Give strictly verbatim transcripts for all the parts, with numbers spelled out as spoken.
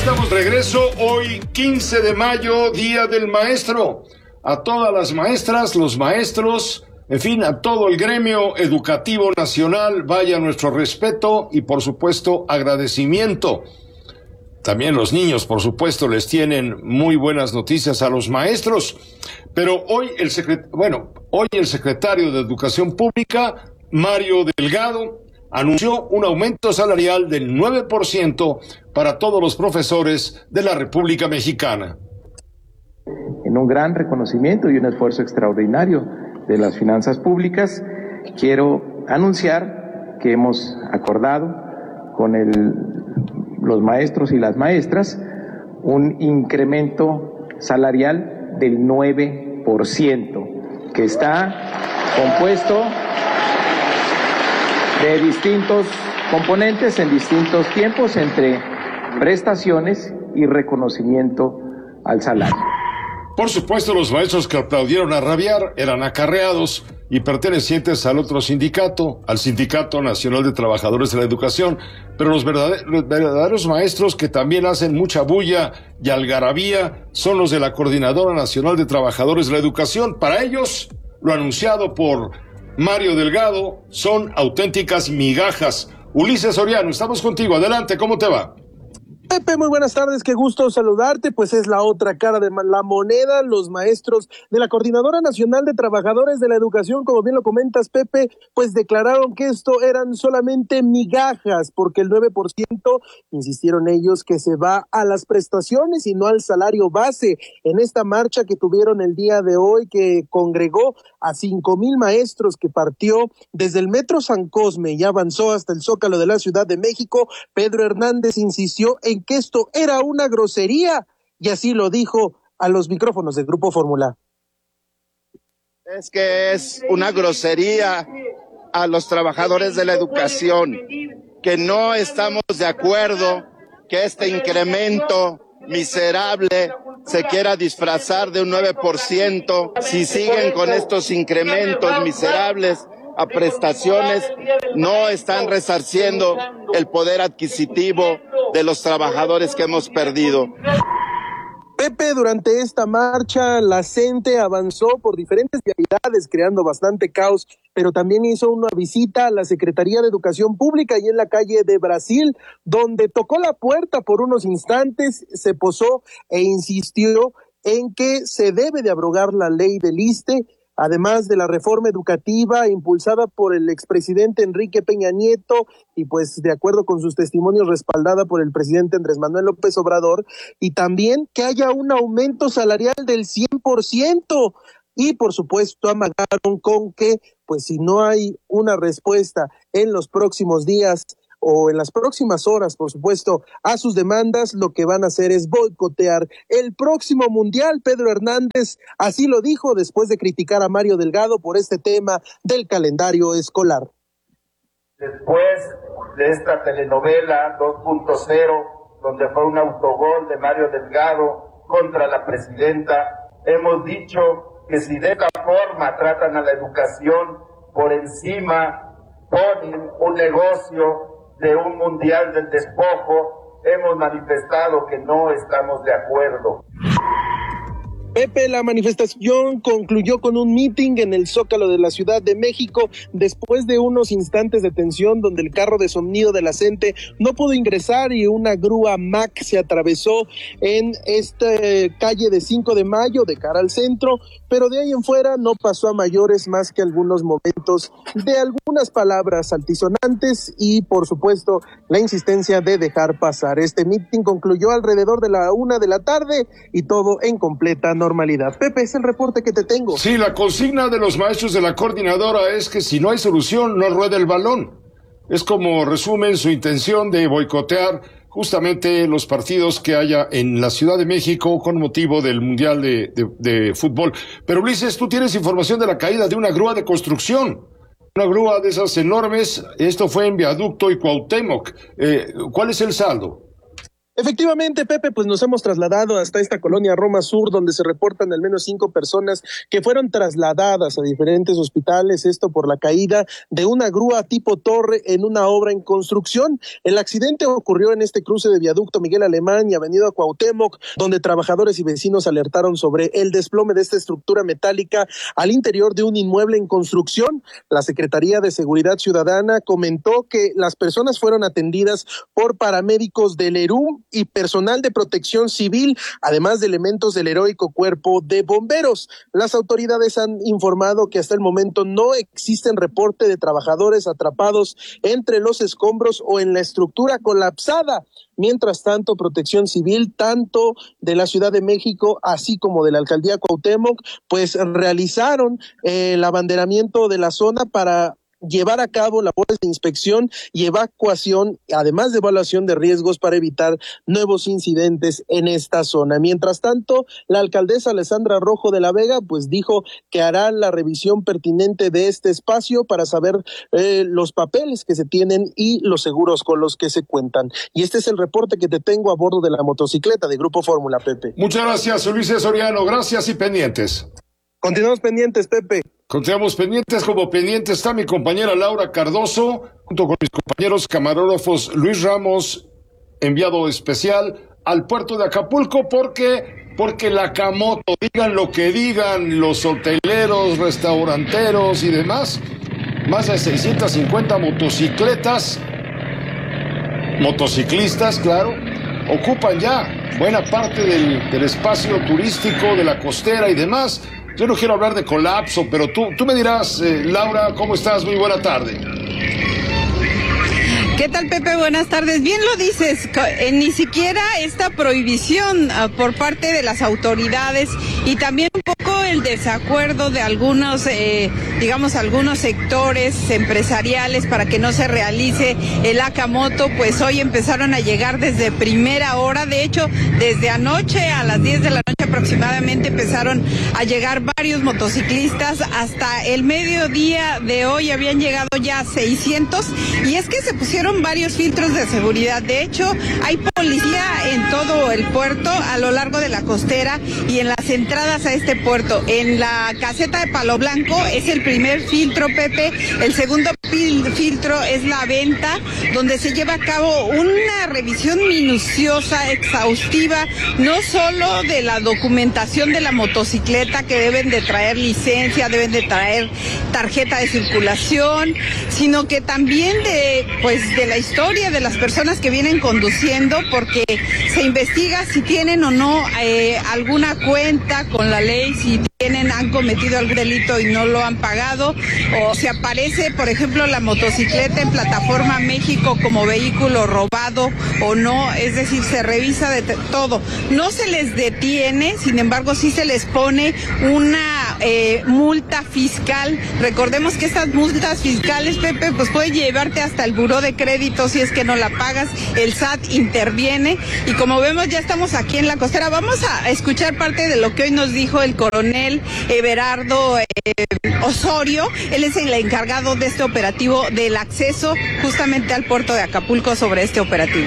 Estamos de regreso hoy, quince de mayo, Día del Maestro. A todas las maestras, los maestros, en fin, a todo el gremio educativo nacional, vaya nuestro respeto y, por supuesto, agradecimiento. También los niños, por supuesto, les tienen muy buenas noticias a los maestros. Pero hoy el secret... bueno, hoy el secretario de Educación Pública, Mario Delgado, anunció un aumento salarial del nueve por ciento para todos los profesores de la República Mexicana. En un gran reconocimiento y un esfuerzo extraordinario de las finanzas públicas, quiero anunciar que hemos acordado con el, los maestros y las maestras un incremento salarial del nueve por ciento, que está compuesto de distintos componentes en distintos tiempos entre prestaciones y reconocimiento al salario. Por supuesto, los maestros que aplaudieron a rabiar eran acarreados y pertenecientes al otro sindicato, al Sindicato Nacional de Trabajadores de la Educación, pero los verdaderos, los verdaderos maestros que también hacen mucha bulla y algarabía son los de la Coordinadora Nacional de Trabajadores de la Educación. Para ellos, lo anunciado por Mario Delgado son auténticas migajas. Ulises Soriano, estamos contigo. Adelante, ¿cómo te va? Pepe, muy buenas tardes, qué gusto saludarte, pues es la otra cara de la moneda. Los maestros de la Coordinadora Nacional de Trabajadores de la Educación, como bien lo comentas, Pepe, pues declararon que esto eran solamente migajas, porque el nueve por ciento, insistieron ellos, que se va a las prestaciones y no al salario base. En esta marcha que tuvieron el día de hoy, que congregó a cinco mil maestros, que partió desde el Metro San Cosme y avanzó hasta el Zócalo de la Ciudad de México, Pedro Hernández insistió en que esto era una grosería, y así lo dijo a los micrófonos del Grupo Fórmula. Es que es una grosería a los trabajadores de la educación, que no estamos de acuerdo que este incremento miserable se quiera disfrazar de un nueve por ciento. Si siguen con estos incrementos miserables a prestaciones, no están resarciendo el poder adquisitivo de los trabajadores que hemos perdido. Pepe, durante esta marcha, la CENTE avanzó por diferentes vialidades, creando bastante caos, pero también hizo una visita a la Secretaría de Educación Pública y en la calle de Brasil, donde tocó la puerta por unos instantes, se posó e insistió en que se debe de abrogar la ley del ISSSTE, además de la reforma educativa impulsada por el expresidente Enrique Peña Nieto y pues de acuerdo con sus testimonios respaldada por el presidente Andrés Manuel López Obrador, y también que haya un aumento salarial del cien por ciento. Y por supuesto amagaron con que pues si no hay una respuesta en los próximos días o en las próximas horas, por supuesto, a sus demandas, lo que van a hacer es boicotear el próximo Mundial. Pedro Hernández así lo dijo después de criticar a Mario Delgado por este tema del calendario escolar. Después de esta telenovela dos punto cero, donde fue un autogol de Mario Delgado contra la presidenta, hemos dicho que si de esta forma tratan a la educación por encima, ponen un negocio de un mundial del despojo, hemos manifestado que no estamos de acuerdo. Pepe, la manifestación concluyó con un meeting en el Zócalo de la Ciudad de México después de unos instantes de tensión donde el carro de sonido de la CENTE no pudo ingresar y una grúa M A C se atravesó en esta calle de cinco de mayo de cara al centro, pero de ahí en fuera no pasó a mayores más que algunos momentos de algunas palabras altisonantes y por supuesto la insistencia de dejar pasar. Este meeting concluyó alrededor de la una de la tarde y todo en completa normalidad. Pepe, es el reporte que te tengo. Sí, la consigna de los maestros de la coordinadora es que si no hay solución, no rueda el balón. Es como resumen su intención de boicotear justamente los partidos que haya en la Ciudad de México con motivo del Mundial de, de, de Fútbol. Pero Ulises, tú tienes información de la caída de una grúa de construcción. Una grúa de esas enormes, esto fue en Viaducto y Cuauhtémoc. Eh, ¿Cuál es el saldo? Efectivamente, Pepe, pues nos hemos trasladado hasta esta colonia Roma Sur, donde se reportan al menos cinco personas que fueron trasladadas a diferentes hospitales, esto por la caída de una grúa tipo torre en una obra en construcción. El accidente ocurrió en este cruce de viaducto Miguel Alemán y avenida Cuauhtémoc, donde trabajadores y vecinos alertaron sobre el desplome de esta estructura metálica al interior de un inmueble en construcción. La Secretaría de Seguridad Ciudadana comentó que las personas fueron atendidas por paramédicos del E R U y personal de protección civil, además de elementos del heroico cuerpo de bomberos. Las autoridades han informado que hasta el momento no existen reporte de trabajadores atrapados entre los escombros o en la estructura colapsada. Mientras tanto, Protección Civil, tanto de la Ciudad de México, así como de la Alcaldía Cuauhtémoc, pues realizaron eh, el abanderamiento de la zona para llevar a cabo labores de inspección y evacuación, además de evaluación de riesgos para evitar nuevos incidentes en esta zona. Mientras tanto, la alcaldesa Alessandra Rojo de la Vega pues dijo que hará la revisión pertinente de este espacio para saber eh, los papeles que se tienen y los seguros con los que se cuentan. Y este es el reporte que te tengo a bordo de la motocicleta de Grupo Fórmula, Pepe. Muchas gracias, Ulises Soriano. Gracias y pendientes. Continuamos pendientes, Pepe. Continuamos pendientes, como pendiente está mi compañera Laura Cardoso, junto con mis compañeros camarógrafos Luis Ramos, enviado especial al puerto de Acapulco, porque, porque la Camoto, digan lo que digan los hoteleros, restauranteros y demás, más de seiscientas cincuenta motocicletas, motociclistas, claro, ocupan ya buena parte del, del espacio turístico, de la costera y demás. Yo no quiero hablar de colapso, pero tú, tú me dirás, eh, Laura, ¿cómo estás? Muy buena tarde. ¿Qué tal, Pepe? Buenas tardes. Bien lo dices, eh, ni siquiera esta prohibición uh, por parte de las autoridades y también un poco el desacuerdo de algunos, eh, digamos, algunos sectores empresariales para que no se realice el Akamoto, pues hoy empezaron a llegar desde primera hora. De hecho, desde anoche a las diez de la noche aproximadamente empezaron a llegar varios motociclistas. Hasta el mediodía de hoy habían llegado ya seiscientos, y es que se pusieron varios filtros de seguridad. De hecho, hay policía en todo el puerto, a lo largo de la costera y en las entradas a este puerto. En la caseta de Palo Blanco es el primer filtro, Pepe. El segundo fil- filtro es la venta, donde se lleva a cabo una revisión minuciosa, exhaustiva, no solo de la documentación de la motocicleta, que deben de traer licencia, deben de traer tarjeta de circulación, sino que también de, pues, de la historia de las personas que vienen conduciendo, porque se investiga si tienen o no eh, alguna cuenta con la ley, si tienen, han cometido algún delito y no lo han pagado, o si aparece, por ejemplo, la motocicleta en Plataforma México como vehículo robado o no. Es decir, se revisa de t- todo. No se les detiene, sin embargo, sí se les pone una eh, multa fiscal. Recordemos que estas multas fiscales, Pepe, pues puede llevarte hasta el buró de crédito si es que no la pagas. El S A T interviene, y como vemos ya estamos aquí en la costera. Vamos a escuchar parte de lo que hoy nos dijo el coronel Everardo eh, Osorio. Él es el encargado de este operativo, del acceso justamente al puerto de Acapulco, sobre este operativo.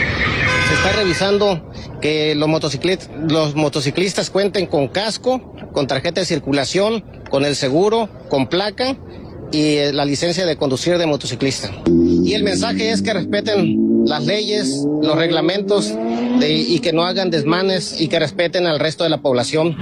Se está revisando que los motociclistas, los motociclistas cuenten con casco, con tarjeta de circulación, con el seguro, con placa y la licencia de conducir de motociclista. Y el mensaje es que respeten las leyes, los reglamentos de, y que no hagan desmanes, y que respeten al resto de la población.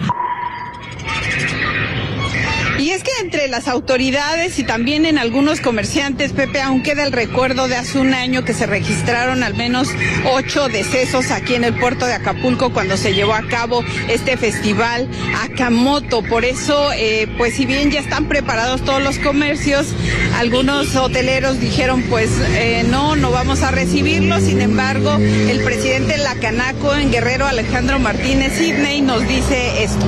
Y es que entre las autoridades y también en algunos comerciantes, Pepe, aún queda el recuerdo de hace un año que se registraron al menos ocho decesos aquí en el puerto de Acapulco cuando se llevó a cabo este festival Akamoto. Por eso, eh, pues si bien ya están preparados todos los comercios, algunos hoteleros dijeron, pues eh, no, no vamos a recibirlo. Sin embargo, el presidente de la Canaco en Guerrero, Alejandro Martínez Sidney, nos dice esto.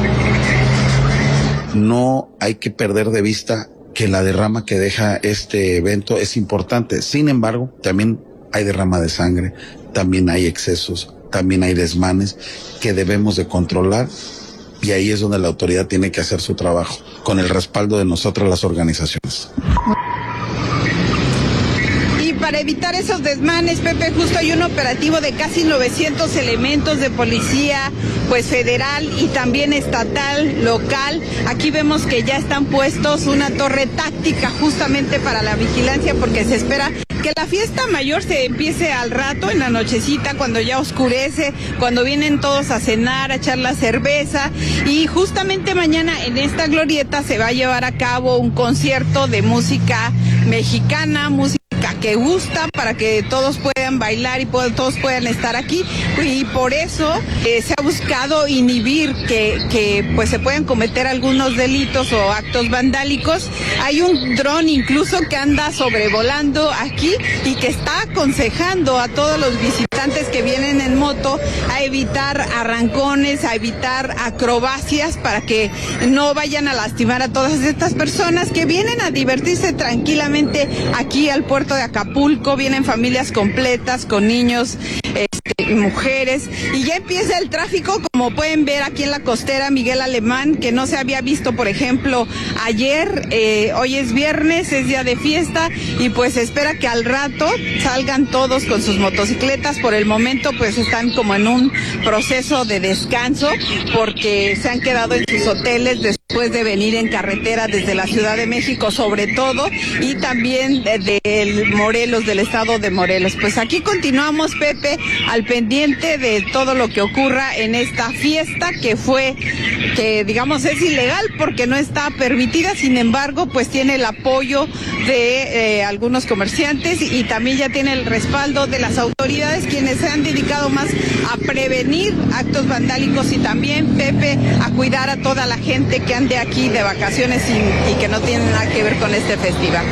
No hay que perder de vista que la derrama que deja este evento es importante. Sin embargo, también hay derrama de sangre, también hay excesos, también hay desmanes que debemos de controlar, y ahí es donde la autoridad tiene que hacer su trabajo, con el respaldo de nosotras las organizaciones. para evitar esos desmanes, Pepe, justo hay un operativo de casi novecientos elementos de policía, pues federal y también estatal, local. Aquí vemos que ya están puestos una torre táctica justamente para la vigilancia, porque se espera que la fiesta mayor se empiece al rato, en la nochecita, cuando ya oscurece, cuando vienen todos a cenar, a echar la cerveza. Y justamente mañana en esta glorieta se va a llevar a cabo un concierto de música mexicana, música que gusta, para que todos puedan bailar y puedan, todos puedan estar aquí, y por eso eh, se ha buscado inhibir que, que pues se puedan cometer algunos delitos o actos vandálicos. Hay un dron incluso que anda sobrevolando aquí y que está aconsejando a todos los visitantes que vienen en moto a evitar arrancones, a evitar acrobacias, para que no vayan a lastimar a todas estas personas que vienen a divertirse tranquilamente aquí al puerto de Acapulco. Vienen familias completas con niños, este, mujeres, y ya empieza el tráfico, como pueden ver aquí en la costera Miguel Alemán, que no se había visto, por ejemplo, ayer. Eh, hoy es viernes, es día de fiesta, y pues se espera que al rato salgan todos con sus motocicletas. Por el momento pues están como en un proceso de descanso, porque se han quedado en sus hoteles después de venir en carretera desde la Ciudad de México sobre todo, y también del de Morelos, del estado de Morelos. Pues aquí continuamos, Pepe, al pendiente de todo lo que ocurra en esta fiesta, que fue, que digamos es ilegal porque no está permitida, sin embargo pues tiene el apoyo de eh, algunos comerciantes, y también ya tiene el respaldo de las autoridades, quienes se han dedicado más a prevenir actos vandálicos y también, Pepe, a cuidar a toda la gente que ande aquí de vacaciones y, y que no tiene nada que ver con este festival.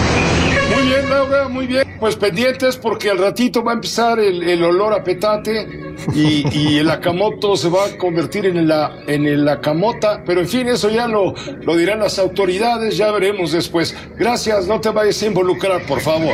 Muy bien, Laura, muy bien. Pues pendientes, porque al ratito va a empezar el, el olor a petate y, y el acamoto se va a convertir en la en el acamota, pero en fin, eso ya lo, lo dirán las autoridades, ya veremos después. Gracias, no te vayas a involucrar, por favor.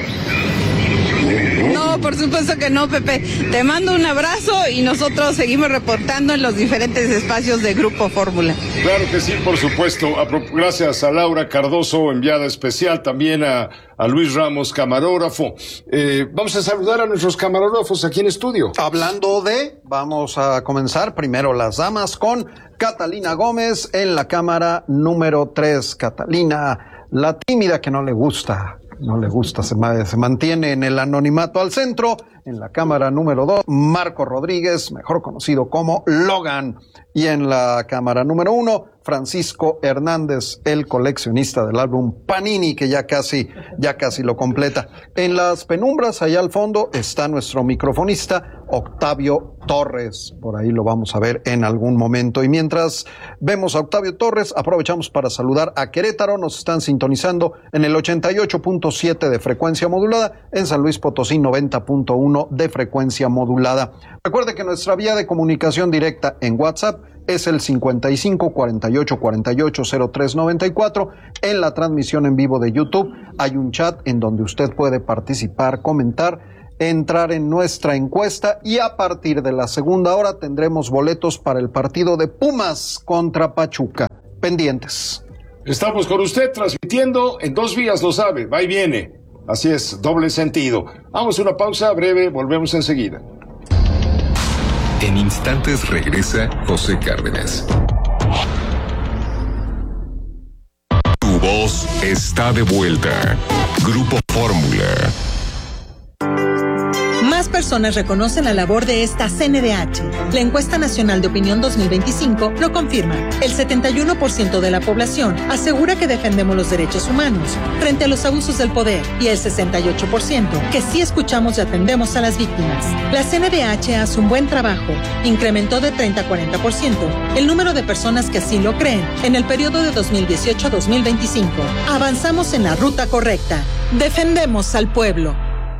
No, por supuesto que no, Pepe. Te mando un abrazo y nosotros seguimos reportando en los diferentes espacios de Grupo Fórmula. Claro que sí, por supuesto. Gracias a Laura Cardoso, enviada especial, también a, a Luis Ramos, camarógrafo. Eh, vamos a saludar a nuestros camarógrafos aquí en estudio. Hablando de, vamos a comenzar primero las damas con Catalina Gómez en la cámara número tres. Catalina, la tímida que no le gusta. No le gusta, se, se mantiene en el anonimato. Al centro, en la cámara número dos, Marco Rodríguez, mejor conocido como Logan. Y en la cámara número uno, Francisco Hernández, el coleccionista del álbum Panini, que ya casi, ya casi lo completa. En las penumbras, allá al fondo, está nuestro microfonista, Octavio Torres. Por ahí lo vamos a ver en algún momento. Y mientras vemos a Octavio Torres, aprovechamos para saludar a Querétaro. Nos están sintonizando en el ochenta y ocho punto siete de frecuencia modulada, en San Luis Potosí noventa punto uno de frecuencia modulada. Recuerde que nuestra vía de comunicación directa en WhatsApp es el cincuenta y cinco, cuarenta y ocho, cuarenta y ocho, cero tres noventa y cuatro. En la transmisión en vivo de YouTube hay un chat en donde usted puede participar, comentar, entrar en nuestra encuesta, y a partir de la segunda hora tendremos boletos para el partido de Pumas contra Pachuca. Pendientes. Estamos con usted transmitiendo en dos vías, lo sabe, va y viene. Así es, doble sentido. Vamos a una pausa breve, volvemos enseguida. En instantes regresa José Cárdenas. Tu voz está de vuelta. Grupo Fórmula. Más personas reconocen la labor de esta C N D H. La encuesta nacional de opinión dos mil veinticinco lo confirma. El setenta y uno por ciento de la población asegura que defendemos los derechos humanos frente a los abusos del poder, y el sesenta y ocho por ciento que sí escuchamos y atendemos a las víctimas. La C N D H hace un buen trabajo. Incrementó de treinta a cuarenta por ciento el número de personas que así lo creen en el periodo de dos mil dieciocho a dos mil veinticinco. Avanzamos en la ruta correcta. Defendemos al pueblo.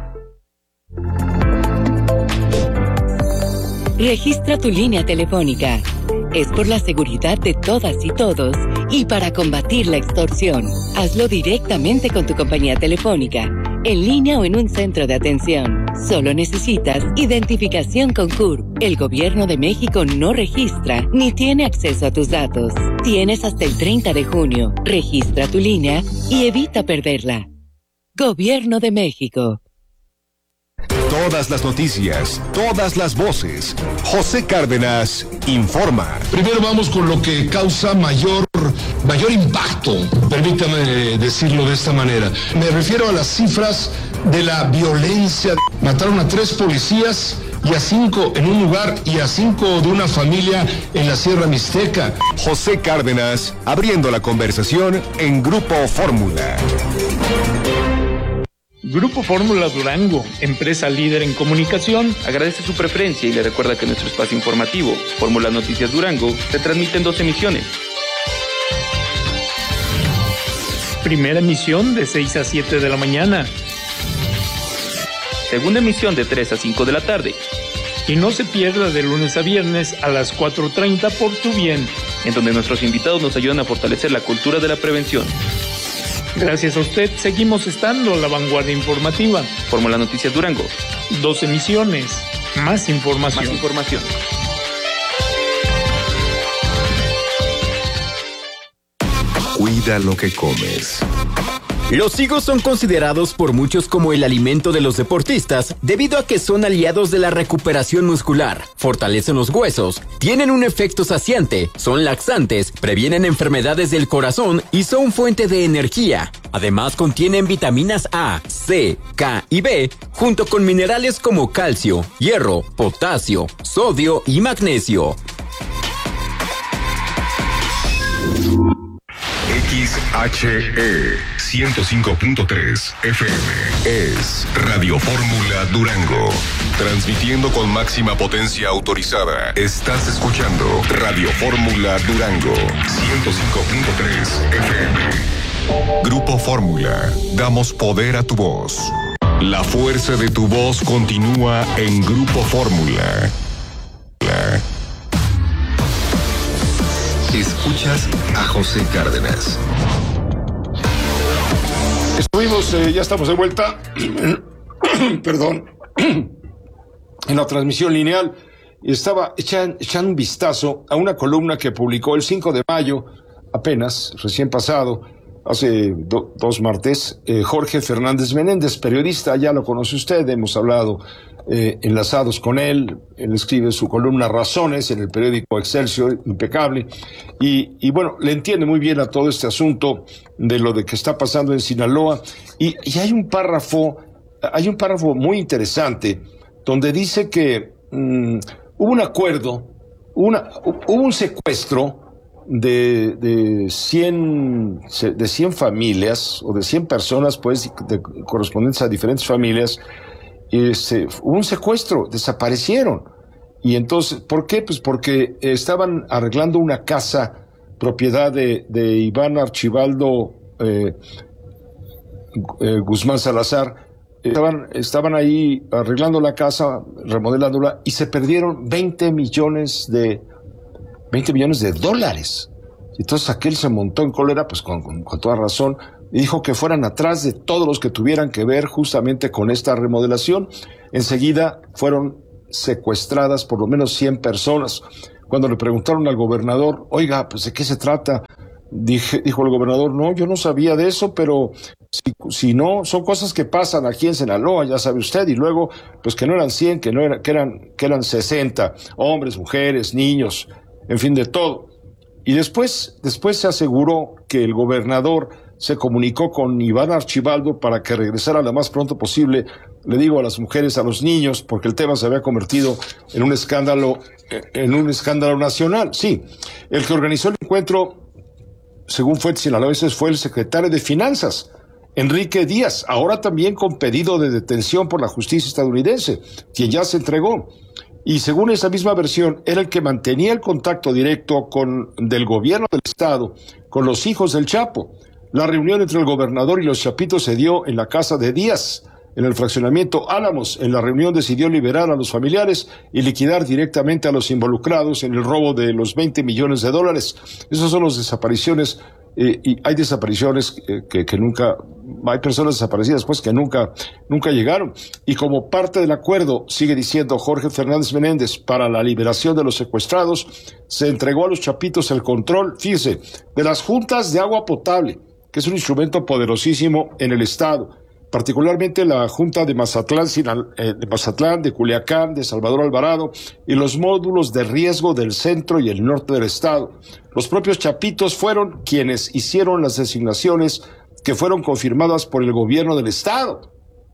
Registra tu línea telefónica. Es por la seguridad de todas y todos y para combatir la extorsión. Hazlo directamente con tu compañía telefónica, en línea o en un centro de atención. Solo necesitas identificación con C U R P. El Gobierno de México no registra ni tiene acceso a tus datos. Tienes hasta el treinta de junio. Registra tu línea y evita perderla. Gobierno de México. Todas las noticias, todas las voces. José Cárdenas informa. Primero vamos con lo que causa mayor, mayor impacto, permítame decirlo de esta manera. Me refiero a las cifras de la violencia. Mataron a tres policías y a cinco en un lugar y a cinco de una familia en la Sierra Mixteca. José Cárdenas abriendo la conversación en Grupo Fórmula. Grupo Fórmula Durango, empresa líder en comunicación, agradece su preferencia y le recuerda que nuestro espacio informativo, Fórmula Noticias Durango, se transmite en dos emisiones. Primera emisión de seis a siete de la mañana. Segunda emisión de tres a cinco de la tarde. Y no se pierda de lunes a viernes a las cuatro treinta por Tu Bien, en donde nuestros invitados nos ayudan a fortalecer la cultura de la prevención. Gracias a usted, seguimos estando a la vanguardia informativa. Fórmula Noticias Durango. Dos emisiones, más información. Más información. Cuida lo que comes. Los higos son considerados por muchos como el alimento de los deportistas debido a que son aliados de la recuperación muscular, fortalecen los huesos, tienen un efecto saciante, son laxantes, previenen enfermedades del corazón y son fuente de energía. Además contienen vitaminas A, C, K y B, junto con minerales como calcio, hierro, potasio, sodio y magnesio. X H E ciento cinco punto tres F M es Radio Fórmula Durango. Transmitiendo con máxima potencia autorizada. Estás escuchando Radio Fórmula Durango ciento cinco punto tres F M. Grupo Fórmula. Damos poder a tu voz. La fuerza de tu voz continúa en Grupo Fórmula. Escuchas a José Cárdenas. Estuvimos, eh, ya estamos de vuelta, perdón, en la transmisión lineal. Estaba echan, echando un vistazo a una columna que publicó el cinco de mayo, apenas, recién pasado, hace do, dos martes, eh, Jorge Fernández Menéndez, periodista, ya lo conoce usted, hemos hablado eh, enlazados con él. Él escribe su columna Razones en el periódico Excelsior, impecable, y, y bueno, le entiende muy bien a todo este asunto de lo de que está pasando en Sinaloa, y, y hay un párrafo, hay un párrafo muy interesante, donde dice que mmm, hubo un acuerdo, una, hubo un secuestro de, de cien, de cien familias, o de cien personas, pues, de, correspondientes a diferentes familias. Este, hubo un secuestro, desaparecieron. Y entonces, ¿por qué? Pues porque estaban arreglando una casa, propiedad de, de Iván Archibaldo eh, eh, Guzmán Salazar. Estaban, estaban ahí arreglando la casa, remodelándola, y se perdieron veinte millones de dólares. Entonces aquel se montó en cólera, pues con, con, con toda razón, y dijo que fueran atrás de todos los que tuvieran que ver justamente con esta remodelación. Enseguida fueron secuestradas por lo menos cien personas. Cuando le preguntaron al gobernador, oiga, pues ¿de qué se trata? Dije, dijo el gobernador, no, yo no sabía de eso, pero si, si no, son cosas que pasan aquí en Sinaloa, ya sabe usted. Y luego, pues que no eran cien, que no eran, que eran, que eran sesenta, hombres, mujeres, niños, en fin, de todo. Y después, después se aseguró que el gobernador se comunicó con Iván Archibaldo para que regresara lo más pronto posible, le digo, a las mujeres, a los niños, porque el tema se había convertido en un escándalo, en un escándalo nacional. Sí, el que organizó el encuentro, según fuentes sinaloenses, fue el secretario de Finanzas, Enrique Díaz, ahora también con pedido de detención por la justicia estadounidense, quien ya se entregó. Y según esa misma versión, era el que mantenía el contacto directo con del gobierno del estado con los hijos del Chapo. La reunión entre el gobernador y los chapitos se dio en la casa de Díaz, en el fraccionamiento Álamos. En la reunión decidió liberar a los familiares y liquidar directamente a los involucrados en el robo de los veinte millones de dólares. Esas son las desapariciones, eh, y hay desapariciones eh, que, que nunca, hay personas desaparecidas pues que nunca, nunca llegaron. Y como parte del acuerdo, sigue diciendo Jorge Fernández Menéndez, para la liberación de los secuestrados, se entregó a los chapitos el control, fíjese, de las juntas de agua potable, que es un instrumento poderosísimo en el estado, particularmente la Junta de Mazatlán, de Mazatlán, de Culiacán, de Salvador Alvarado y los módulos de riesgo del centro y el norte del estado. Los propios chapitos fueron quienes hicieron las designaciones que fueron confirmadas por el gobierno del estado.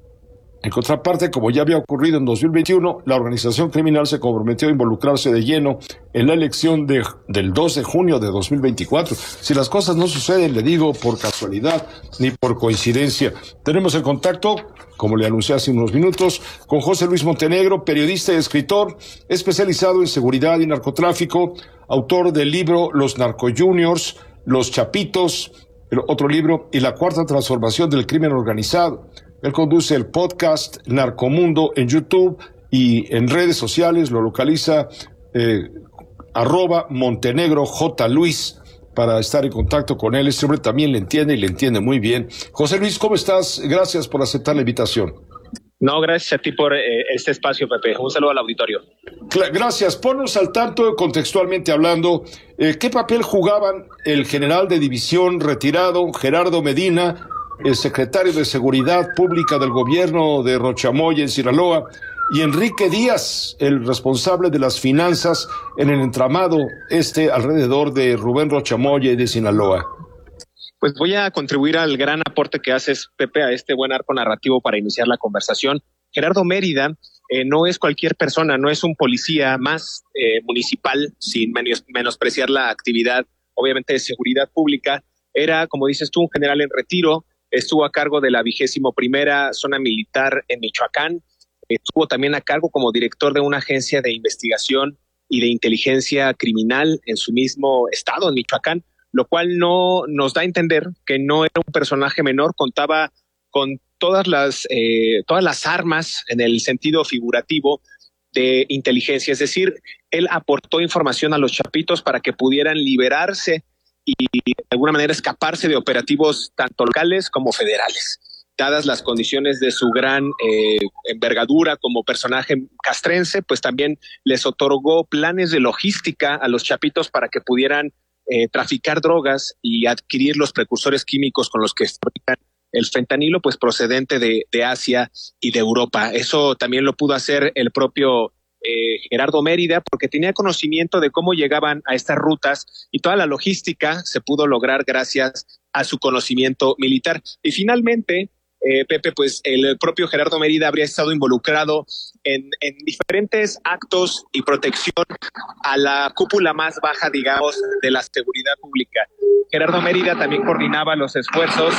En contraparte, como ya había ocurrido en dos mil veintiuno, la organización criminal se comprometió a involucrarse de lleno en la elección de, del dos de junio de dos mil veinticuatro. Si las cosas no suceden, le digo, por casualidad ni por coincidencia. Tenemos en contacto, como le anuncié hace unos minutos, con José Luis Montenegro, periodista y escritor, especializado en seguridad y narcotráfico, autor del libro Los Narcojuniors, Los Chapitos, el otro libro, y La Cuarta Transformación del Crimen Organizado. Él conduce el podcast Narcomundo en YouTube y en redes sociales lo localiza eh, arroba Montenegro J. Luis para estar en contacto con él. Este hombre también le entiende y le entiende muy bien. José Luis, ¿cómo estás? Gracias por aceptar la invitación. No, gracias a ti por eh, este espacio, Pepe. Un saludo al auditorio. Gracias. Ponnos al tanto, contextualmente hablando, eh, ¿qué papel jugaban el general de división retirado Gerardo Medina, el secretario de Seguridad Pública del gobierno de Rochamoya en Sinaloa, y Enrique Díaz, el responsable de las finanzas en el entramado este alrededor de Rubén Rochamoya y de Sinaloa? Pues voy a contribuir al gran aporte que haces, Pepe, a este buen arco narrativo para iniciar la conversación. Gerardo Mérida eh, no es cualquier persona, no es un policía más eh, municipal, sin menos, menospreciar la actividad, obviamente, de seguridad pública. Era, como dices tú, un general en retiro. Estuvo a cargo de la vigésimo primera zona militar en Michoacán. Estuvo también a cargo como director de una agencia de investigación y de inteligencia criminal en su mismo estado, en Michoacán, lo cual no nos da a entender que no era un personaje menor. Contaba con todas las, eh, todas las armas en el sentido figurativo de inteligencia. Es decir, él aportó información a los chapitos para que pudieran liberarse y de alguna manera escaparse de operativos tanto locales como federales. Dadas las condiciones de su gran eh, envergadura como personaje castrense, pues también les otorgó planes de logística a los chapitos para que pudieran eh, traficar drogas y adquirir los precursores químicos con los que fabrican el fentanilo, pues procedente de, de Asia y de Europa. Eso también lo pudo hacer el propio Eh, Gerardo Mérida, porque tenía conocimiento de cómo llegaban a estas rutas y toda la logística se pudo lograr gracias a su conocimiento militar. Y finalmente, eh, Pepe, pues el propio Gerardo Mérida habría estado involucrado en, en diferentes actos y protección a la cúpula más baja, digamos, de la seguridad pública. Gerardo Mérida también coordinaba los esfuerzos.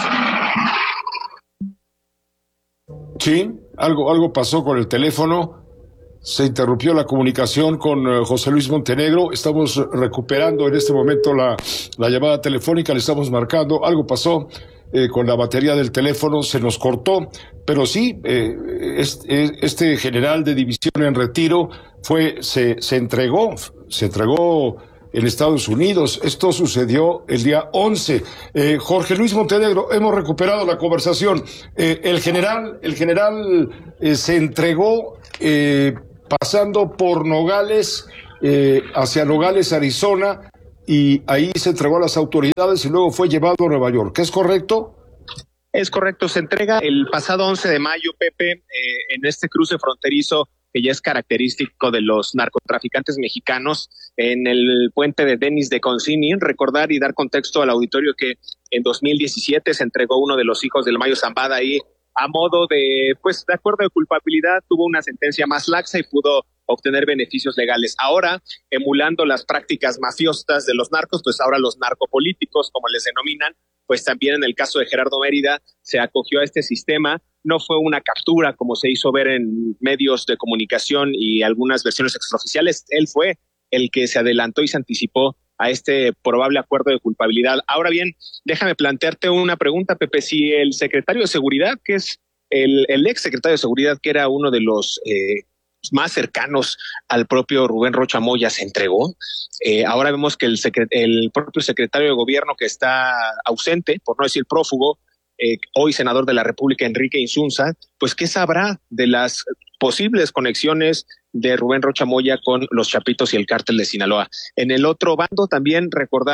Sí, algo, algo pasó con el teléfono. Se interrumpió la comunicación con uh, José Luis Montenegro. Estamos recuperando en este momento la, la llamada telefónica, le estamos marcando. Algo pasó eh, con la batería del teléfono, se nos cortó, pero sí, eh, este, este general de división en retiro fue, se, se entregó, se entregó en Estados Unidos. Esto sucedió el día once. Eh, Jorge Luis Montenegro, hemos recuperado la conversación. Eh, el general, el general eh, se entregó eh, pasando por Nogales, eh, hacia Nogales, Arizona, y ahí se entregó a las autoridades y luego fue llevado a Nueva York. ¿Es correcto? Es correcto, se entrega el pasado once de mayo, Pepe, eh, en este cruce fronterizo que ya es característico de los narcotraficantes mexicanos, en el puente de Denis de Concini. Recordar y dar contexto al auditorio que en dos mil diecisiete se entregó uno de los hijos del Mayo Zambada ahí a modo de, pues, de acuerdo de culpabilidad, tuvo una sentencia más laxa y pudo obtener beneficios legales. Ahora, emulando las prácticas mafiosas de los narcos, pues ahora los narcopolíticos, como les denominan, pues también en el caso de Gerardo Mérida se acogió a este sistema. No fue una captura como se hizo ver en medios de comunicación y algunas versiones extraoficiales. Él fue el que se adelantó y se anticipó a este probable acuerdo de culpabilidad. Ahora bien, déjame plantearte una pregunta, Pepe. Si el secretario de Seguridad, que es el, el ex secretario de Seguridad, que era uno de los eh, más cercanos al propio Rubén Rochamoya, se entregó, eh, ahora vemos que el, secret- el propio secretario de Gobierno, que está ausente, por no decir prófugo, eh, hoy senador de la República, Enrique Insunza, pues ¿qué sabrá de las posibles conexiones de Rubén Rochamoya con los Chapitos y el cártel de Sinaloa? En el otro bando también recordar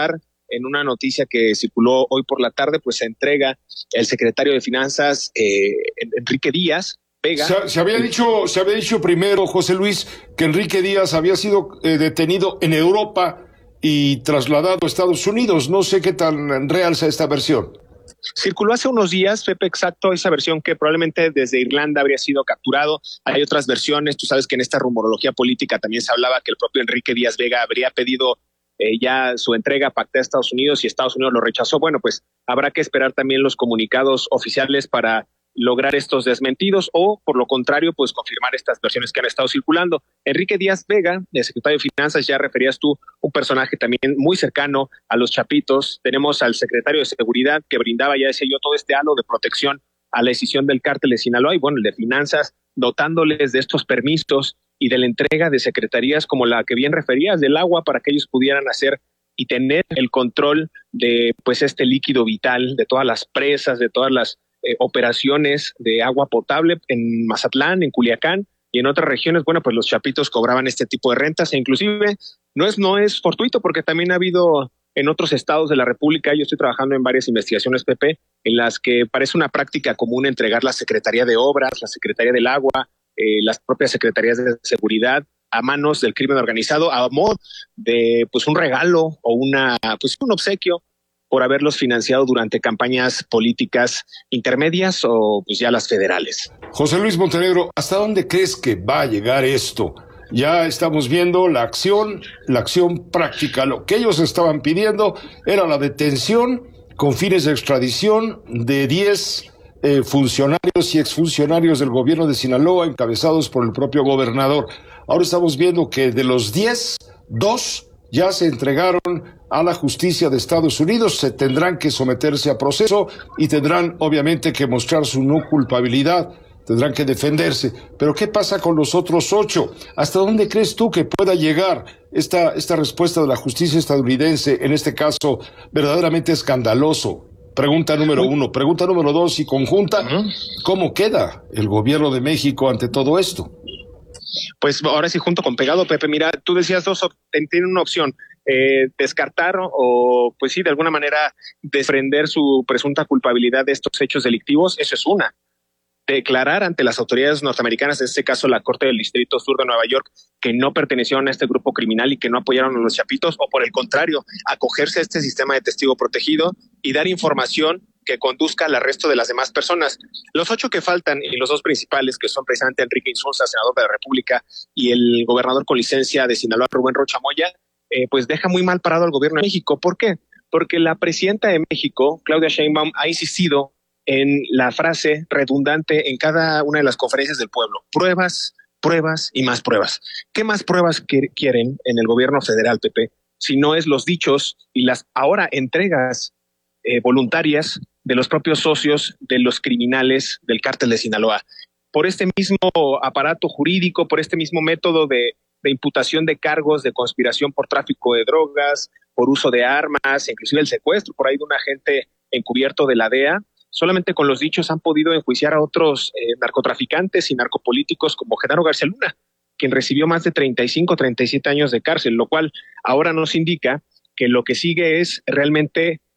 en una noticia que circuló hoy por la tarde, pues se entrega el secretario de Finanzas, eh, Enrique Díaz Vega. Se, se había dicho, se había dicho primero, José Luis, que Enrique Díaz había sido eh, detenido en Europa y trasladado a Estados Unidos. No sé qué tan real sea esta versión. Circuló hace unos días, Pepe, exacto, esa versión que probablemente desde Irlanda habría sido capturado. Hay otras versiones, tú sabes que en esta rumorología política también se hablaba que el propio Enrique Díaz Vega habría pedido eh, ya su entrega pactada a Estados Unidos y Estados Unidos lo rechazó. Bueno, pues habrá que esperar también los comunicados oficiales para lograr estos desmentidos o, por lo contrario, pues confirmar estas versiones que han estado circulando. Enrique Díaz Vega, el secretario de Finanzas, ya referías tú, un personaje también muy cercano a los chapitos. Tenemos al secretario de Seguridad que brindaba, ya decía yo, todo este halo de protección a la decisión del cártel de Sinaloa y, bueno, el de Finanzas, dotándoles de estos permisos y de la entrega de secretarías como la que bien referías, del agua, para que ellos pudieran hacer y tener el control de, pues, este líquido vital, de todas las presas, de todas las Eh, operaciones de agua potable en Mazatlán, en Culiacán y en otras regiones. Bueno, pues los chapitos cobraban este tipo de rentas e inclusive no es, no es fortuito porque también ha habido en otros estados de la República. Yo estoy trabajando en varias investigaciones, Pepe, en las que parece una práctica común entregar la Secretaría de Obras, la Secretaría del Agua, eh, las propias Secretarías de Seguridad a manos del crimen organizado a modo de pues un regalo o una pues un obsequio por haberlos financiado durante campañas políticas intermedias o pues ya las federales. José Luis Montenegro, ¿hasta dónde crees que va a llegar esto? Ya estamos viendo la acción, la acción práctica. Lo que ellos estaban pidiendo era la detención con fines de extradición de diez eh, funcionarios y exfuncionarios del gobierno de Sinaloa, encabezados por el propio gobernador. Ahora estamos viendo que de los diez, dos ya se entregaron a la justicia de Estados Unidos, se tendrán que someterse a proceso y tendrán obviamente que mostrar su no culpabilidad, tendrán que defenderse. Pero ¿qué pasa con los otros ocho? ¿Hasta dónde crees tú que pueda llegar esta, esta respuesta de la justicia estadounidense, en este caso verdaderamente escandaloso? Pregunta número uno. Pregunta número dos y conjunta, ¿cómo queda el gobierno de México ante todo esto? Pues ahora sí, junto con pegado, Pepe, mira, tú decías dos, tienen una opción, eh, descartar o, pues sí, de alguna manera desprender su presunta culpabilidad de estos hechos delictivos, eso es una. Declarar ante las autoridades norteamericanas, en este caso la Corte del Distrito Sur de Nueva York, que no pertenecieron a este grupo criminal y que no apoyaron a los chapitos, o por el contrario, acogerse a este sistema de testigo protegido y dar información que conduzca al arresto de las demás personas. Los ocho que faltan y los dos principales, que son precisamente Enrique Insunza, senador de la República, y el gobernador con licencia de Sinaloa, Rubén Rocha Moya, eh, pues deja muy mal parado al gobierno de México. ¿Por qué? Porque la presidenta de México, Claudia Sheinbaum, ha insistido en la frase redundante en cada una de las conferencias del pueblo: pruebas, pruebas y más pruebas. ¿Qué más pruebas que quieren en el gobierno federal, Pepe? Si no es los dichos y las ahora entregas eh, voluntarias de los propios socios de los criminales del cártel de Sinaloa. Por este mismo aparato jurídico, por este mismo método de, de imputación de cargos de conspiración por tráfico de drogas, por uso de armas, inclusive el secuestro por ahí de un agente encubierto de la D E A, solamente con los dichos han podido enjuiciar a otros eh, narcotraficantes y narcopolíticos como Genaro García Luna, quien recibió más de treinta y cinco, treinta y siete años de cárcel, lo cual ahora nos indica que lo que sigue es realmente